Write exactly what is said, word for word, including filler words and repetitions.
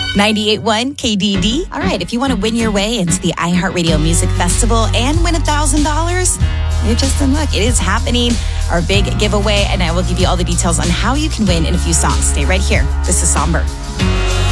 ninety-eight point one K D D. All right, if you want to win your way into the iHeartRadio Music Festival and win one thousand dollars, you're just in luck. It is happening, our big giveaway, and I will give you all the details on how you can win in a few songs. Stay right here. This is Somber.